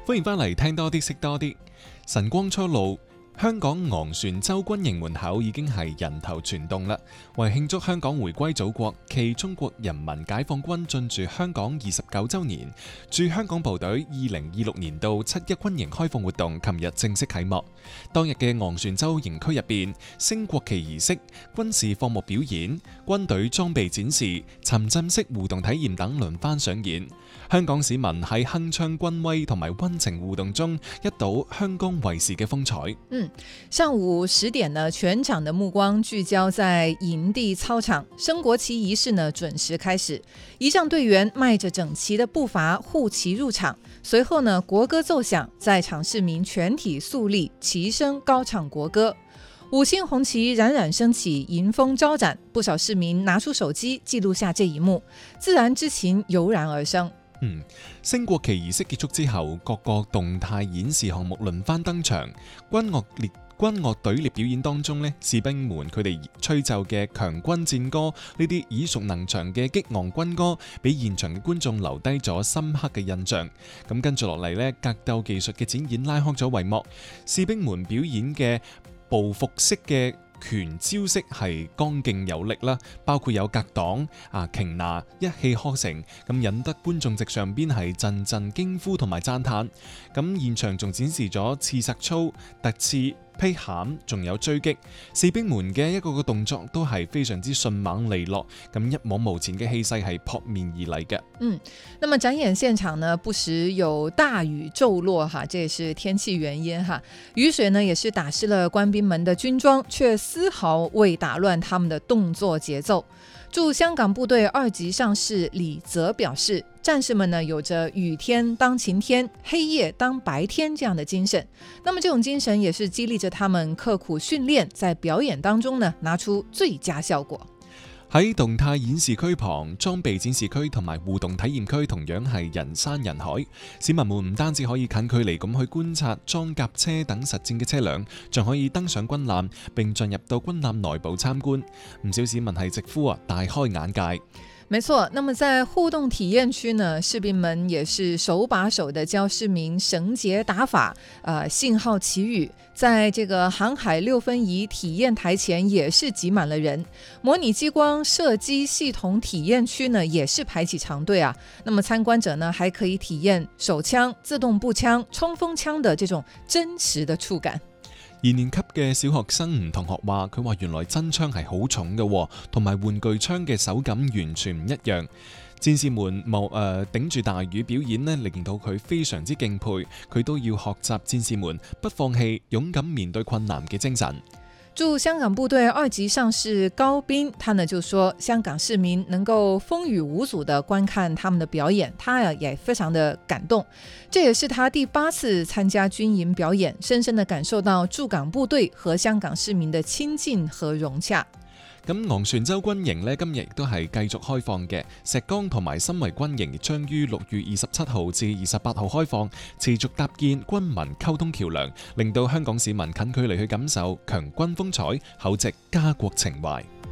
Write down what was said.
歡迎翻嚟聽多啲識多啲。晨光初露，香港昂船洲軍營門口已經係人頭攒動啦。為慶祝香港回歸祖國暨中國人民解放軍進駐香港29週年，駐香港部隊2026年度七一軍營開放活動琴日正式啟幕。當日嘅昂船洲營區入邊，升國旗儀式、軍事課幕表演、軍隊裝備展示、沉浸式互動體驗等輪番上演。香港市民喺鏗鏘軍威同埋溫情互動中，一睹香港衛視嘅風采。 上午10點呢，全場的目光聚焦在營地操場，升國旗儀式呢準時開始，儀仗隊員邁着整齊的步伐護旗入場，隨後呢國歌奏響，在場市民全體肅立，齊聲高唱國歌。五星紅旗冉冉升起，迎風招展，不少市民拿出手機記錄下這一幕，自然之情油然而生。 升國旗儀式結束之後，各個動態演示項目輪番登場。軍樂隊列表演當中呢，士兵們佢哋吹奏嘅強軍戰歌，呢啲耳熟能詳嘅激昂軍歌，俾現場嘅觀眾留低咗深刻嘅印象。咁跟住落嚟呢，格鬥技術嘅展演拉開咗帷幕，士兵們表演嘅報復式嘅拳招式係剛勁有力啦，包括有格擋、擒拿一氣呵成，咁引得觀眾席上邊係陣陣驚呼同埋讚嘆。咁現場仲展示咗刺殺操、突刺、劈砍，仲有追擊，士兵們嘅一個個動作都係非常之迅猛利落，咁一往無前嘅氣勢係撲面而嚟嘅。 那麼展演現場呢，不時有大雨驟落哈，這也是天氣原因哈。雨水呢也是打濕了官兵們的軍裝，卻絲毫未打亂他們的動作節奏。駐香港部隊2級上士李澤表示，戰士們呢有着雨天當晴天，黑夜當白天這樣的精神。那麼這種精神也是激勵着他們刻苦訓練，在表演當中呢拿出最佳效果。 喺動態演示區旁，裝備展示區同埋互動體驗區同樣係人山人海。市民們唔單止可以近距離咁去觀察裝甲車等實戰嘅車輛，仲可以登上軍艦並進入到軍艦內部參觀。唔少市民係直呼大開眼界。 沒錯，那麼在互動體驗區呢，士兵們也是手把手的教市民繩結打法、信號祈語。在這個航海6分儀體驗台前也是擠滿了人。模擬激光射擊系統體驗區呢，也是排起長隊啊。那麼參觀者呢，還可以體驗手槍、自動步槍、衝鋒槍的這種真實的觸感。 2年級嘅小學生吳同學話，佢話原來真槍係好重嘅，同埋玩具槍嘅手感完全唔一樣。戰士們頂住大雨表演呢，令到佢非常之敬佩，佢都要學習戰士們不放棄、勇敢面對困難嘅精神。 駐香港部隊2級上士高斌，他呢就說，香港市民能夠風雨無阻地觀看他們的表演，他也非常的感動。這也是他第8次參加軍營表演，深深地感受到駐港部隊和香港市民的親近和融洽。 咁昂船洲軍營呢，今日亦都係繼續開放嘅。石崗同埋新圍軍營將於6月27號至28號開放，持續搭建軍民溝通橋樑，令到香港市民近距離去感受強軍風采，厚植家國情懷。